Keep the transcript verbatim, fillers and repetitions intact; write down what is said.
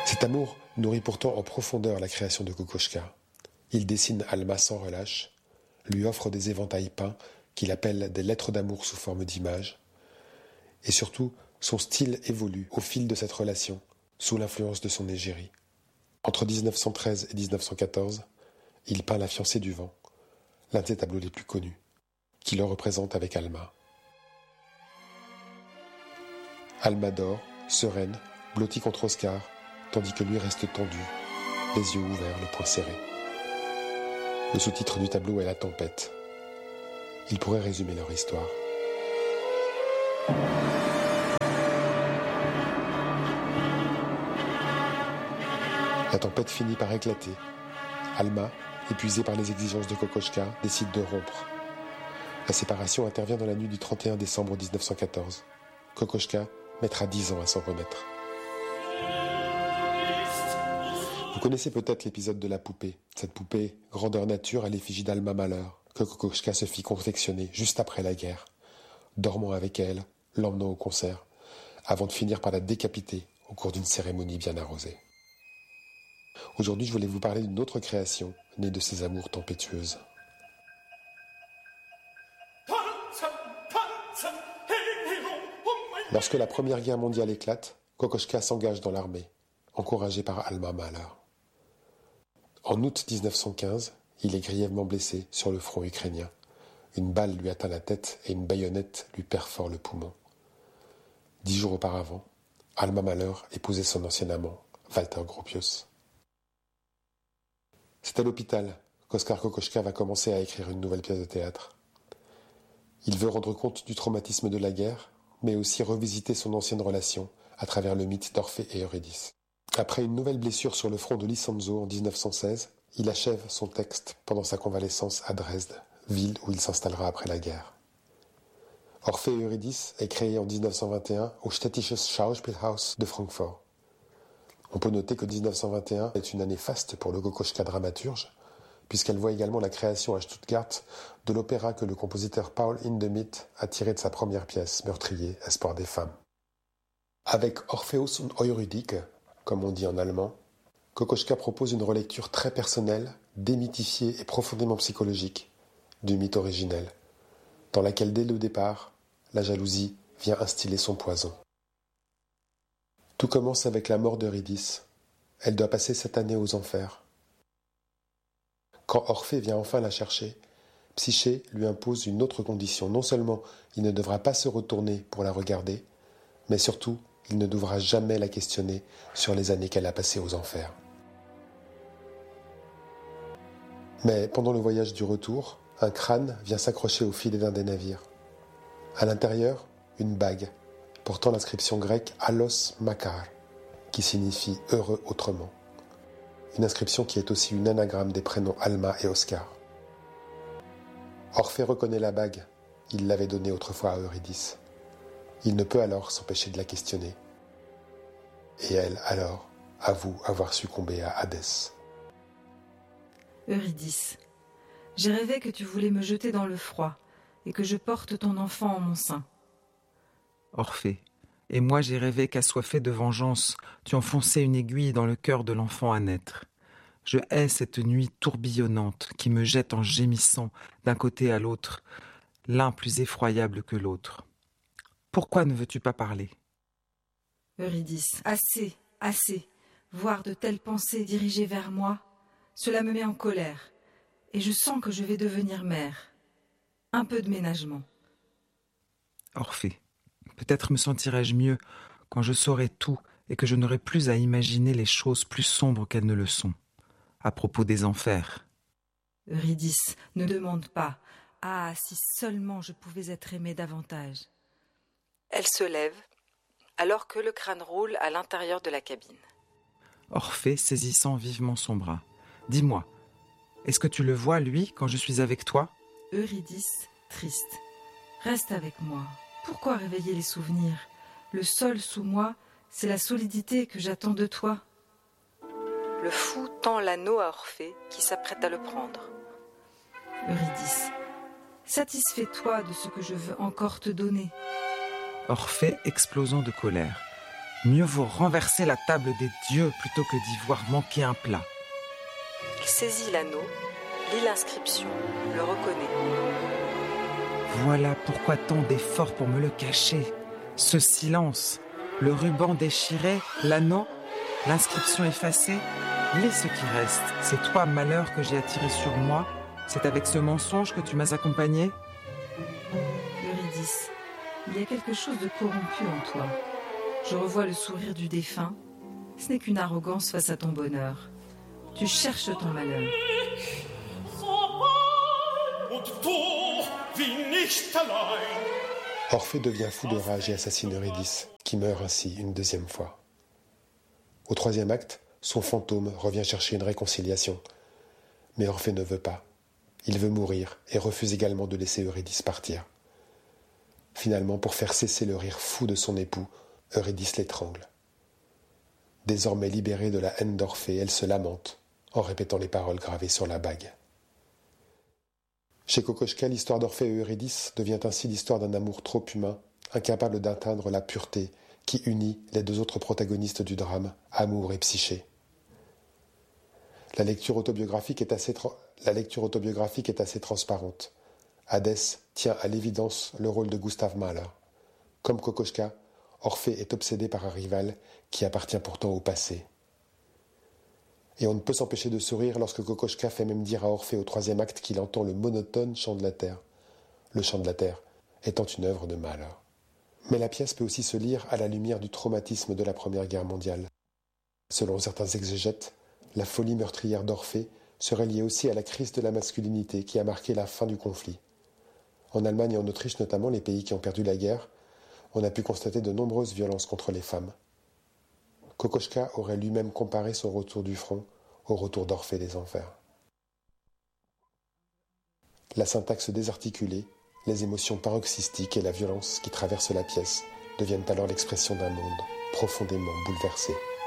Cet amour nourrit pourtant en profondeur la création de Kokoschka. Il dessine Alma sans relâche, lui offre des éventails peints qu'il appelle des lettres d'amour sous forme d'images. Et surtout, son style évolue au fil de cette relation, sous l'influence de son égérie. Entre dix-neuf cent treize et dix-neuf cent quatorze, il peint La fiancée du vent, l'un des tableaux les plus connus, qui le représente avec Alma. Alma dort, sereine, blottie contre Oscar, tandis que lui reste tendu, les yeux ouverts, le poing serré. Le sous-titre du tableau est La tempête. Il pourrait résumer leur histoire. La tempête finit par éclater. Alma, épuisée par les exigences de Kokoschka, décide de rompre. La séparation intervient dans la nuit du trente et un décembre dix-neuf cent quatorze. Kokoschka mettra dix ans à s'en remettre. Vous connaissez peut-être l'épisode de la poupée, cette poupée grandeur nature à l'effigie d'Alma Malheur, que Kokoschka se fit confectionner juste après la guerre, dormant avec elle, l'emmenant au concert, avant de finir par la décapiter au cours d'une cérémonie bien arrosée. Aujourd'hui, je voulais vous parler d'une autre création, née de ces amours tempétueuses. Lorsque la Première Guerre mondiale éclate, Kokoschka s'engage dans l'armée, encouragé par Alma Mahler. En août dix-neuf cent quinze, il est grièvement blessé sur le front ukrainien. Une balle lui atteint la tête et une baïonnette lui perfore le poumon. Dix jours auparavant, Alma Mahler épousait son ancien amant, Walter Gropius. C'est à l'hôpital qu'Oskar Kokoschka va commencer à écrire une nouvelle pièce de théâtre. Il veut rendre compte du traumatisme de la guerre, mais aussi revisiter son ancienne relation à travers le mythe d'Orphée et Eurydice. Après une nouvelle blessure sur le front de Licenzo en dix-neuf cent seize, il achève son texte pendant sa convalescence à Dresde, ville où il s'installera après la guerre. Orphée et Eurydice est créé en dix-neuf cent vingt et un au Städtisches Schauspielhaus de Francfort. On peut noter que dix-neuf cent vingt et un est une année faste pour le Kokoschka dramaturge, puisqu'elle voit également la création à Stuttgart de l'opéra que le compositeur Paul Hindemith a tiré de sa première pièce, Meurtrier, espoir des femmes. Avec Orpheus und Eurydice, comme on dit en allemand, Kokoschka propose une relecture très personnelle, démythifiée et profondément psychologique du mythe originel, dans laquelle dès le départ, la jalousie vient instiller son poison. Tout commence avec la mort d'Eurydice. Elle doit passer cette année aux enfers. Quand Orphée vient enfin la chercher, Psyché lui impose une autre condition. Non seulement il ne devra pas se retourner pour la regarder, mais surtout, il ne devra jamais la questionner sur les années qu'elle a passées aux enfers. Mais pendant le voyage du retour, un crâne vient s'accrocher au filet d'un des navires. À l'intérieur, une bague, portant l'inscription grecque « Allos Makar », qui signifie « heureux autrement ». Une inscription qui est aussi une anagramme des prénoms Alma et Oscar. Orphée reconnaît la bague, il l'avait donnée autrefois à Eurydice. Il ne peut alors s'empêcher de la questionner. Et elle, alors, avoue avoir succombé à Hadès. Eurydice, j'ai rêvé que tu voulais me jeter dans le froid et que je porte ton enfant en mon sein. Orphée, et moi j'ai rêvé qu'assoiffé de vengeance, tu enfonçais une aiguille dans le cœur de l'enfant à naître. Je hais cette nuit tourbillonnante qui me jette en gémissant d'un côté à l'autre, l'un plus effroyable que l'autre. Pourquoi ne veux-tu pas parler ? Eurydice, assez, assez. Voir de telles pensées dirigées vers moi, cela me met en colère, et je sens que je vais devenir mère. Un peu de ménagement. Orphée, peut-être me sentirai-je mieux quand je saurai tout et que je n'aurai plus à imaginer les choses plus sombres qu'elles ne le sont. À propos des enfers. Eurydice, ne demande pas. Ah, si seulement je pouvais être aimée davantage. Elle se lève, alors que le crâne roule à l'intérieur de la cabine. Orphée saisissant vivement son bras. Dis-moi, est-ce que tu le vois, lui, quand je suis avec toi ? Eurydice, triste. Reste avec moi. Pourquoi réveiller les souvenirs ? Le sol sous moi, c'est la solidité que j'attends de toi. Le fou tend l'anneau à Orphée qui s'apprête à le prendre. Eurydice, satisfais-toi de ce que je veux encore te donner. Orphée explosant de colère. Mieux vaut renverser la table des dieux plutôt que d'y voir manquer un plat. Il saisit l'anneau, lit l'inscription, le reconnaît. Voilà pourquoi tant d'efforts pour me le cacher. Ce silence, le ruban déchiré, l'anneau, l'inscription effacée. Lis ce qui reste. C'est toi, malheur, que j'ai attiré sur moi. C'est avec ce mensonge que tu m'as accompagné. Eurydice, il y a quelque chose de corrompu en toi. Je revois le sourire du défunt. Ce n'est qu'une arrogance face à ton bonheur. Tu cherches ton malheur. Orphée devient fou de rage et assassine Eurydice, qui meurt ainsi une deuxième fois. Au troisième acte, son fantôme revient chercher une réconciliation. Mais Orphée ne veut pas. Il veut mourir et refuse également de laisser Eurydice partir. Finalement, pour faire cesser le rire fou de son époux, Eurydice l'étrangle. Désormais libérée de la haine d'Orphée, elle se lamente en répétant les paroles gravées sur la bague. Chez Kokoschka, l'histoire d'Orphée et Eurydice devient ainsi l'histoire d'un amour trop humain, incapable d'atteindre la pureté qui unit les deux autres protagonistes du drame, Amour et Psyché. La lecture autobiographique est assez, tra- la lecture autobiographique est assez transparente. Hadès tient à l'évidence le rôle de Gustav Mahler. Comme Kokoschka, Orphée est obsédé par un rival qui appartient pourtant au passé. Et on ne peut s'empêcher de sourire lorsque Kokoschka fait même dire à Orphée au troisième acte qu'il entend le monotone chant de la terre, le chant de la terre étant une œuvre de Mahler. Mais la pièce peut aussi se lire à la lumière du traumatisme de la Première Guerre mondiale. Selon certains exégètes, la folie meurtrière d'Orphée serait liée aussi à la crise de la masculinité qui a marqué la fin du conflit. En Allemagne et en Autriche notamment, les pays qui ont perdu la guerre, on a pu constater de nombreuses violences contre les femmes. Kokoschka aurait lui-même comparé son retour du front au retour d'Orphée des enfers. La syntaxe désarticulée, les émotions paroxystiques et la violence qui traversent la pièce deviennent alors l'expression d'un monde profondément bouleversé.